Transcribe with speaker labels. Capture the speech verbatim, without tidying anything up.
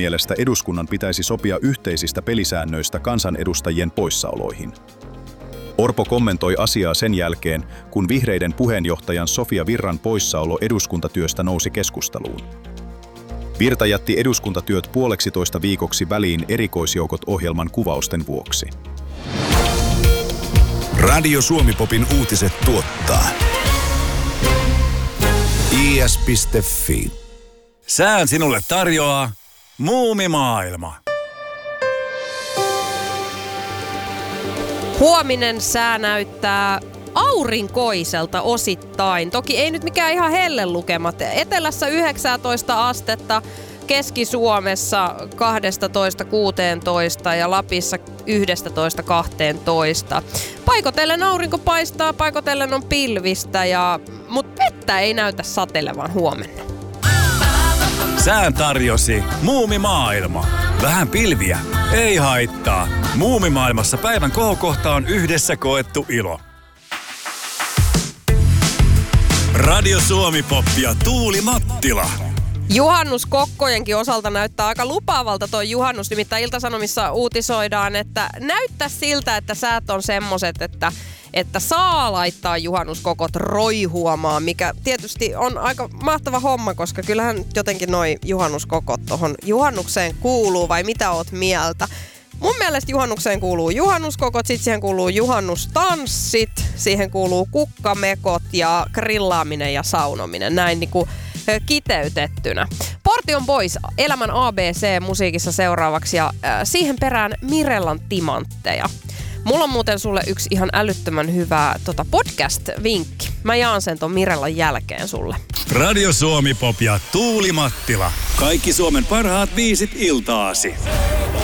Speaker 1: mielestä eduskunnan pitäisi sopia yhteisistä pelisäännöistä kansanedustajien poissaoloihin. Orpo kommentoi asiaa sen jälkeen, kun vihreiden puheenjohtajan Sofia Virran poissaolo eduskuntatyöstä nousi keskusteluun. Virta jätti eduskuntatyöt puoleksitoista viikoksi väliin erikoisjoukot ohjelman kuvausten vuoksi.
Speaker 2: Radio Suomi-popin uutiset tuottaa i s piste f i.
Speaker 3: Sään sinulle tarjoaa Muumimaailma.
Speaker 4: Huominen sää näyttää aurinkoiselta osittain. Toki ei nyt mikään ihan hellelukemat. Etelässä yhdeksäntoista astetta, Keski-Suomessa kaksitoista kuusitoista ja Lapissa yksitoista kaksitoista. Paikotellen aurinko paistaa, paikotellen on pilvistä, ja, mutta vettä ei näytä satelevan huomenna.
Speaker 3: Sään tarjosi Muumimaailma. Vähän pilviä, ei haittaa. Muumimaailmassa päivän kohokohta on yhdessä koettu ilo. Radio Suomi-pop ja Tuuli Mattila.
Speaker 4: Juhannuskokkojenkin osalta näyttää aika lupaavalta toi juhannus. Nimittäin Ilta-Sanomissa uutisoidaan, että näyttää siltä, että säät on semmoset, että, että saa laittaa juhannuskokot roihuamaan, mikä tietysti on aika mahtava homma, koska kyllähän jotenkin noi juhannuskokot tohon juhannukseen kuuluu, vai mitä oot mieltä? Mun mielestä juhannukseen kuuluu juhannuskokot, sit siihen kuuluu juhannustanssit, siihen kuuluu kukkamekot ja grillaaminen ja saunominen, näin niinku kiteytettynä. Portion Boys, elämän A B C musiikissa seuraavaksi, ja äh, siihen perään Mirellan timantteja. Mulla on muuten sulle yksi ihan älyttömän hyvä tota, podcast-vinkki. Mä jaan sen ton Mirellan jälkeen sulle.
Speaker 3: Radio Suomi-pop ja Tuuli Mattila. Kaikki Suomen parhaat viisit iltaasi.